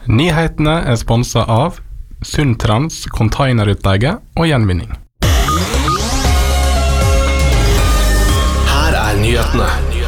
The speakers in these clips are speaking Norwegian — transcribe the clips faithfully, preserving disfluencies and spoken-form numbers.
Nyhetene er sponset av Sundtrans containerutleie og gjenvinning. Her er nyhetene.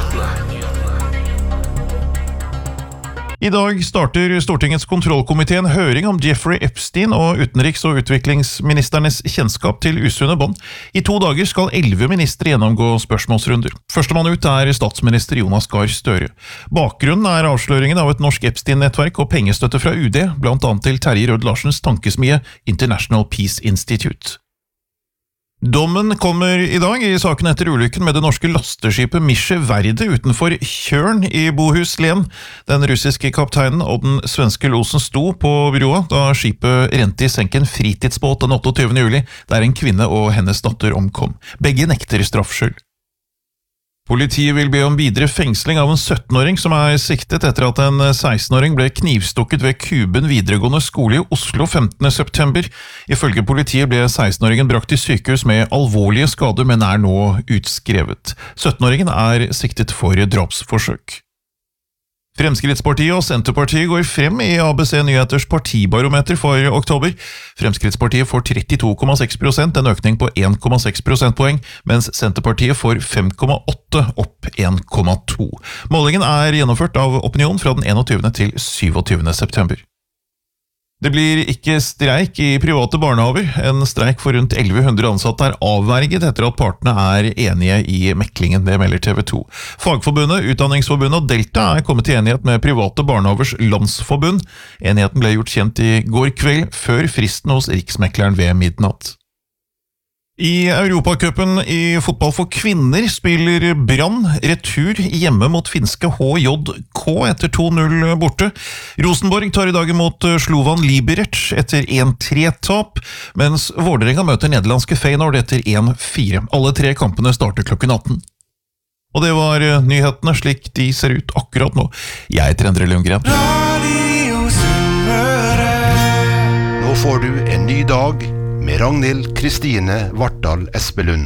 I dag starter Stortingets kontrollkomité en høring om Jeffrey Epstein og utenriks- og utviklingsministernes kjennskap til usunne bånd. I to dager skal elleve ministre gjennomgå spørsmålsrunder. Førstemann ut er statsminister Jonas Gahr Støre. Bakgrunnen er avsløringen av et norsk Epstein-nettverk og pengestøtte fra U D, blant annet til Terje Rød Larsens tankesmie International Peace Institute. Dommen kommer i dag i saken etter ulykken med det norske lasteskipet Misje Verde utenfor Kjørn i Bohuslän. Den russiske kapteinen og den svenske losen sto på broa da skipet rente i senk en fritidsbåt den otteogtyvende juli, der en kvinne og hennes datter omkom. Begge nekter straffskyld. Politiet vil be om videre fengsling av en syttenåring som er siktet etter at en sekstenåring ble knivstukket ved Kuben videregående skole i Oslo femtende september. Ifølge politiet ble sekstenåringen brakt til sykehus med alvorlige skader, men er nå utskrevet. syttenåringen er siktet for drapsforsøk. Fremskrittspartiet og Senterpartiet går frem i A B C Nyheters partibarometer for oktober. Fremskrittspartiet får trettito komma seks prosent, en økning på en komma seks prosentpoeng, mens Senterpartiet får fem komma åtte, opp en komma to. Målingen er gjennomført av Opinion fra den enogtyvende til syvogtyvende september. Det blir ikke streik i private barnehaver. En streik for rundt elleve hundre ansatte er avverget etter at partene er enige i meklingen, det melder T V to. Fagforbundet, Utdanningsforbundet og Delta er kommet til enighet med Private Barnehavers Landsforbund. Enigheten ble gjort kjent i går kveld, før fristen hos Riksmekleren ved midnatt. I Europacupen i fotball for kvinner spiller Brann retur hjemme mot finske H J K etter to null borte. Rosenborg tar i dag imot Slovan Liberec etter en tre-tap, mens Vålerenga møter nederlandske Feyenoord etter en fire. Alle tre kampene starter klokken atten. Og det var nyhetene slik de ser ut akkurat nå. Jeg heter Endre Lundgren. Nå får du en ny dag med Ragnhild Kristine Vartdal Espelund.